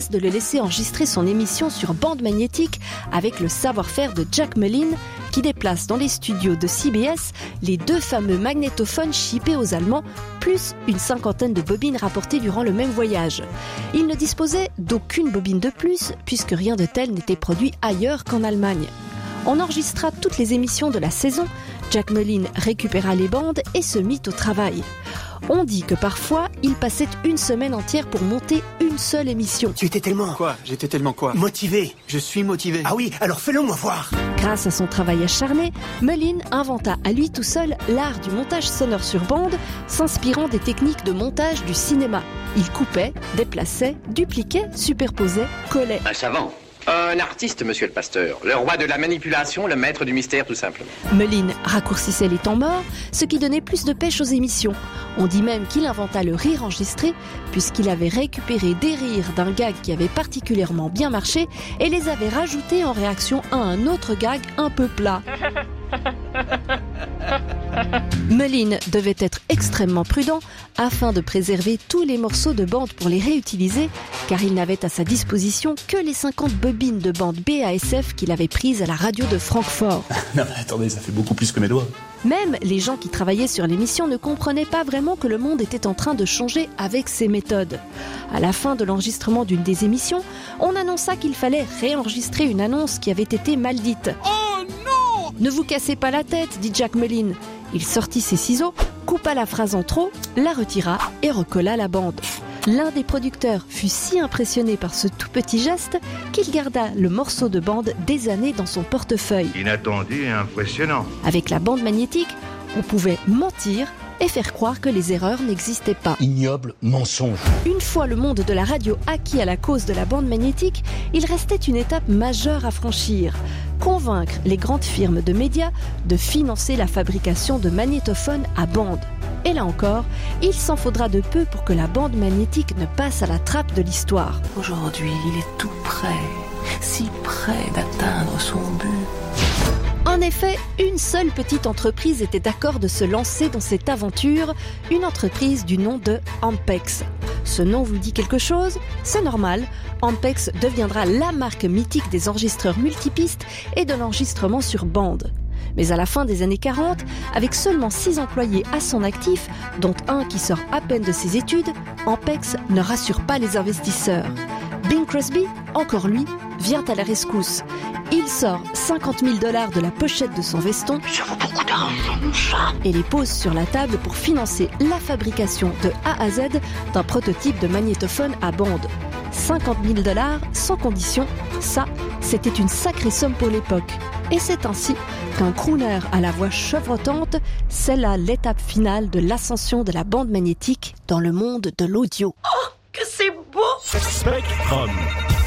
de le laisser enregistrer son émission sur bande magnétique avec le savoir-faire de Jack Mullin, qui déplace dans les studios de CBS les 2 fameux magnétophones chippés aux Allemands, plus une 50aine de bobines rapportées durant le même voyage. Il ne disposait d'aucune bobine de plus, puisque rien de tel n'était produit ailleurs qu'en Allemagne. On enregistra toutes les émissions de la saison, Jack Mullin récupéra les bandes et se mit au travail. On dit que parfois, il passait une semaine entière pour monter une seule émission. Tu étais tellement... Quoi ? J'étais tellement quoi ? Motivé. Je suis motivé. Ah oui, alors fais-le moi voir. Grâce à son travail acharné, Mullin inventa à lui tout seul l'art du montage sonore sur bande, s'inspirant des techniques de montage du cinéma. Il coupait, déplaçait, dupliquait, superposait, collait. Un savant. Un artiste, monsieur le pasteur. Le roi de la manipulation, le maître du mystère, tout simplement. Mullin raccourcissait les temps morts, ce qui donnait plus de pêche aux émissions. On dit même qu'il inventa le rire enregistré, puisqu'il avait récupéré des rires d'un gag qui avait particulièrement bien marché et les avait rajoutés en réaction à un autre gag un peu plat. Mullin devait être extrêmement prudent afin de préserver tous les morceaux de bande pour les réutiliser, car il n'avait à sa disposition que les 50 bobines de bande BASF qu'il avait prises à la radio de Francfort. Non mais attendez, ça fait beaucoup plus que mes doigts. Même les gens qui travaillaient sur l'émission ne comprenaient pas vraiment que le monde était en train de changer avec ces méthodes. À la fin de l'enregistrement d'une des émissions, on annonça qu'il fallait réenregistrer une annonce qui avait été mal dite. Oh non ! Ne vous cassez pas la tête, dit Jack Mullin. Il sortit ses ciseaux, coupa la phrase en trop, la retira et recolla la bande. L'un des producteurs fut si impressionné par ce tout petit geste qu'il garda le morceau de bande des années dans son portefeuille. Inattendu et impressionnant. Avec la bande magnétique, on pouvait mentir et faire croire que les erreurs n'existaient pas. Ignoble mensonge. Une fois le monde de la radio acquis à la cause de la bande magnétique, il restait une étape majeure à franchir. Convaincre les grandes firmes de médias de financer la fabrication de magnétophones à bande. Et là encore, il s'en faudra de peu pour que la bande magnétique ne passe à la trappe de l'histoire. Aujourd'hui, il est tout près, si près d'atteindre son but. En effet, une seule petite entreprise était d'accord de se lancer dans cette aventure, une entreprise du nom de Ampex. Ce nom vous dit quelque chose ? C'est normal, Ampex deviendra la marque mythique des enregistreurs multipistes et de l'enregistrement sur bande. Mais à la fin des années 40, avec seulement 6 employés à son actif, dont un qui sort à peine de ses études, Ampex ne rassure pas les investisseurs. Bing Crosby, encore lui, vient à la rescousse. Il sort $50 000 de la pochette de son veston. Ça vaut beaucoup d'argent, ça. Et les pose sur la table pour financer la fabrication de A à Z d'un prototype de magnétophone à bande. $50 000 sans condition, ça, c'était une sacrée somme pour l'époque. Et c'est ainsi qu'un crooner à la voix chevrotante scella l'étape finale de l'ascension de la bande magnétique dans le monde de l'audio. Oh, que c'est beau! Spectrum.